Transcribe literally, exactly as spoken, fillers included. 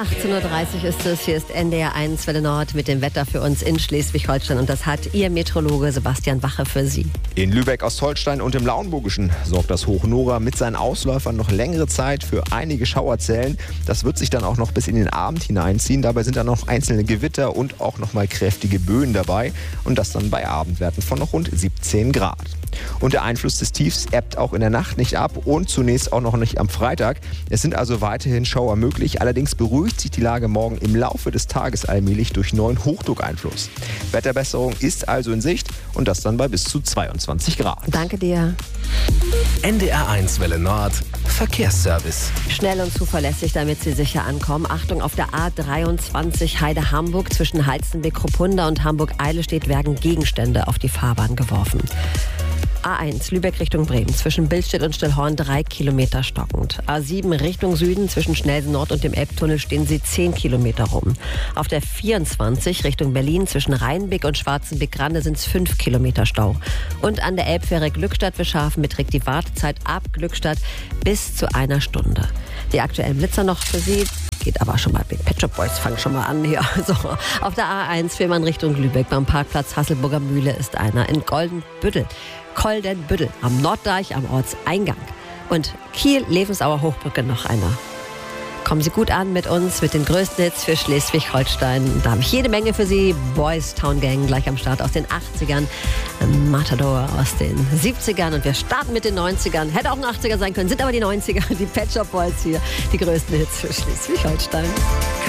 achtzehn Uhr dreißig ist es. Hier ist N D R eins Welle Nord mit dem Wetter für uns in Schleswig-Holstein. Und das hat Ihr Meteorologe Sebastian Wache für Sie. In Lübeck, Ostholstein und im Lauenburgischen sorgt das Hoch Nora mit seinen Ausläufern noch längere Zeit für einige Schauerzellen. Das wird sich dann auch noch bis in den Abend hineinziehen. Dabei sind dann noch einzelne Gewitter und auch noch mal kräftige Böen dabei. Und das dann bei Abendwerten von noch rund siebzehn Grad. Und der Einfluss des Tiefs ebbt auch in der Nacht nicht ab und zunächst auch noch nicht am Freitag. Es sind also weiterhin Schauer möglich. Allerdings beruhigt sich die Lage morgen im Laufe des Tages allmählich durch neuen Hochdruckeinfluss. Wetterbesserung ist also in Sicht und das dann bei bis zu zweiundzwanzig Grad. Danke dir. N D R eins Welle Nord Verkehrsservice. Schnell und zuverlässig, damit Sie sicher ankommen. Achtung, auf der A dreiundzwanzig Heide-Hamburg zwischen Heizenbeck-Kruppunda und Hamburg-Eidelstedt werden Gegenstände auf die Fahrbahn geworfen. A eins Lübeck Richtung Bremen zwischen Billstedt und Stillhorn drei Kilometer stockend. A sieben Richtung Süden zwischen Schnelsen Nord und dem Elbtunnel stehen sie zehn Kilometer rum. Auf der vierundzwanzig Richtung Berlin zwischen Rheinbeck und Schwarzenbeck-Grande sind es fünf Kilometer Stau. Und an der Elbfähre Glückstadt-Wischhafen beträgt die Wartezeit ab Glückstadt bis zu einer Stunde. Die aktuellen Blitzer noch für Sie. Geht aber schon mal, Big Pet Shop Boys fangen schon mal an hier. So, auf der A eins Fehmarn Richtung Lübeck beim Parkplatz Hasselburger Mühle ist einer in Goldenbüttel. Koldenbüttel am Norddeich am Ortseingang. Und Kiel-Levensauer Hochbrücke noch einer. Kommen Sie gut an mit uns, mit den größten Hits für Schleswig-Holstein. Da habe ich jede Menge für Sie. Boys Town Gang gleich am Start aus den achtzigern. Matador aus den siebzigern. Und wir starten mit den neunzigern. Hätte auch ein achtziger sein können, sind aber die neunziger. Die Pet Shop Boys hier. Die größten Hits für Schleswig-Holstein.